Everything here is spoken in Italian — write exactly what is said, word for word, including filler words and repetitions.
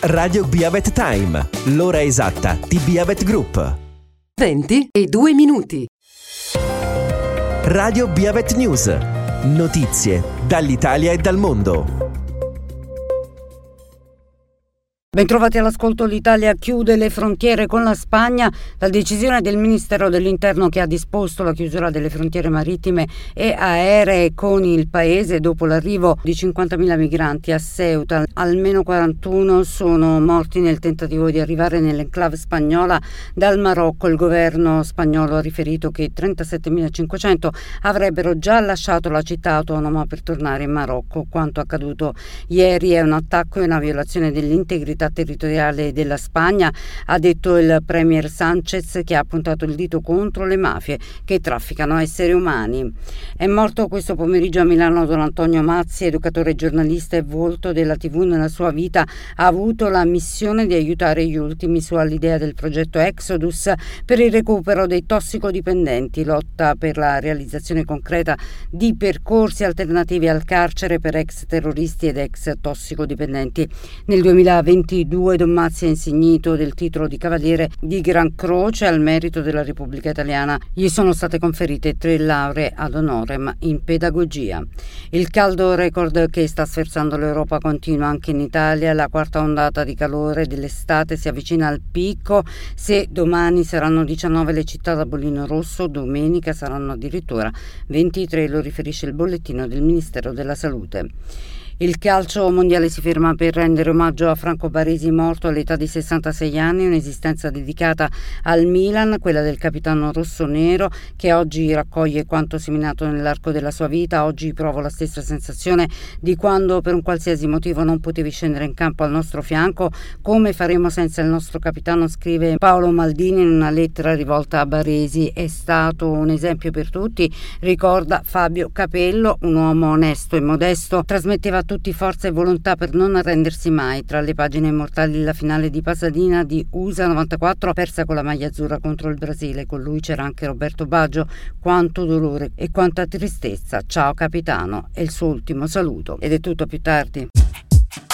Radio Beavet Time, l'ora esatta di Beavet Group. venti e due minuti. Radio Beavet News. Notizie dall'Italia e dal mondo. Bentrovati all'ascolto. L'Italia chiude le frontiere con la Spagna. La decisione del Ministero dell'Interno che ha disposto la chiusura delle frontiere marittime e aeree con il paese dopo l'arrivo di cinquantamila migranti a Ceuta. Almeno quarantuno sono morti nel tentativo di arrivare nell'enclave spagnola dal Marocco. Il governo spagnolo ha riferito che trentasettemilacinquecento avrebbero già lasciato la città autonoma per tornare in Marocco. Quanto accaduto ieri è un attacco e una violazione dell'integrità territoriale della Spagna, ha detto il premier Sánchez, che ha puntato il dito contro le mafie che trafficano esseri umani. È morto questo pomeriggio a Milano Don Antonio Mazzi, educatore e giornalista e volto della tivù. Nella sua vita ha avuto la missione di aiutare gli ultimi su all'idea del progetto Exodus per il recupero dei tossicodipendenti, lotta per la realizzazione concreta di percorsi alternativi al carcere per ex terroristi ed ex tossicodipendenti. Nel duemilaventidue Don Mazzi è insignito del titolo di Cavaliere di Gran Croce al merito della Repubblica Italiana. Gli sono state conferite tre lauree ad honorem in pedagogia. Il caldo record che sta sferzando l'Europa continua anche in Italia. La quarta ondata di calore dell'estate si avvicina al picco. Se domani saranno diciannove le città da bollino rosso, domenica saranno addirittura ventitré, lo riferisce il bollettino del Ministero della Salute. Il calcio mondiale si ferma per rendere omaggio a Franco Baresi, morto all'età di sessantasei anni, un'esistenza dedicata al Milan, quella del capitano rossonero che oggi raccoglie quanto seminato nell'arco della sua vita. Oggi provo la stessa sensazione di quando per un qualsiasi motivo non potevi scendere in campo al nostro fianco. Come faremo senza il nostro capitano, scrive Paolo Maldini in una lettera rivolta a Baresi. È stato un esempio per tutti, ricorda Fabio Capello, un uomo onesto e modesto, trasmetteva tutti forza e volontà per non arrendersi mai. Tra le pagine immortali la finale di Pasadena di U S A novantaquattro, persa con la maglia azzurra contro il Brasile. Con lui c'era anche Roberto Baggio. Quanto dolore e quanta tristezza. Ciao capitano, è il suo ultimo saluto. Ed è tutto, più tardi.